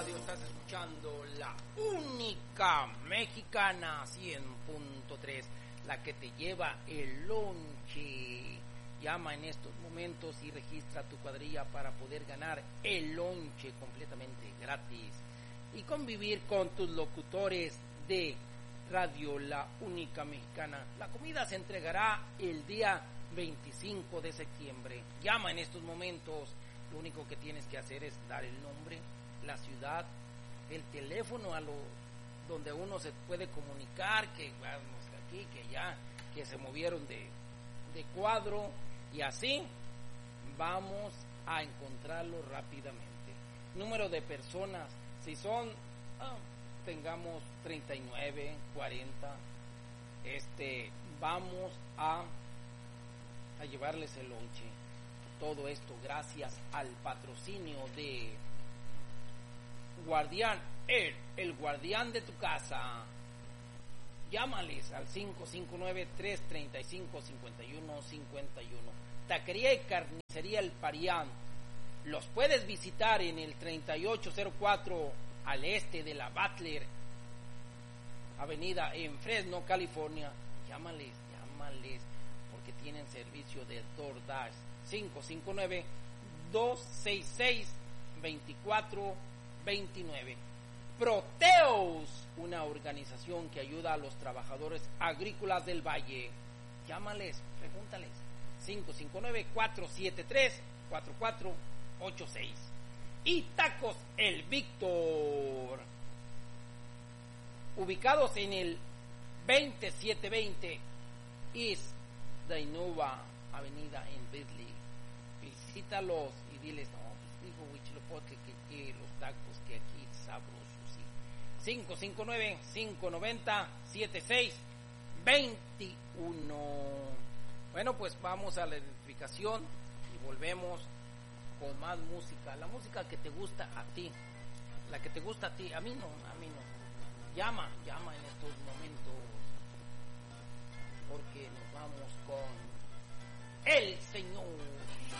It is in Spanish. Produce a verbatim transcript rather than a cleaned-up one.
radio, estás escuchando la única mexicana cien punto tres, la que te lleva el lonche. Llama en estos momentos y registra tu cuadrilla para poder ganar el lonche completamente gratis y convivir con tus locutores de Radio La Única Mexicana. La comida se entregará el día veinticinco de septiembre. Llama en estos momentos. Lo único que tienes que hacer es dar el nombre, la ciudad, el teléfono a lo donde uno se puede comunicar, que vamos aquí, que ya, que se movieron de, de cuadro, y así vamos a encontrarlo rápidamente. Número de personas, si son, ah, tengamos treinta y nueve, cuarenta, este, vamos a, a llevarles el lonche. Todo esto gracias al patrocinio de Guardián, el, el guardián de tu casa. Llámales al cinco cinco nueve, tres tres cinco, cinco uno cinco uno. Taquería y carnicería El Parián. Los puedes visitar en el treinta y ocho cero cuatro al este de la Butler Avenida en Fresno, California. Llámales, llámales, porque tienen servicio de DoorDash. cinco cinco nueve, dos seis seis, dos cuatro dos nueve. Proteus, una organización que ayuda a los trabajadores agrícolas del valle. Llámales, pregúntales. cinco cinco nueve, cuatro siete tres, cuatro cuatro ocho seis. Y Tacos El Víctor, ubicados en el veintisiete veinte East Dainova Avenida en Beasley. Visítalos y diles, no, pues dijo Huitzilopochtli que quiere los tacos, que aquí sabrosos. Sí. cinco cinco nueve, cinco nueve cero, siete seis dos uno. Bueno, pues vamos a la identificación y volvemos con más música. La música que te gusta a ti, la que te gusta a ti, a mí no, a mí no. Llama, llama en estos momentos, porque nos vamos con el Señor.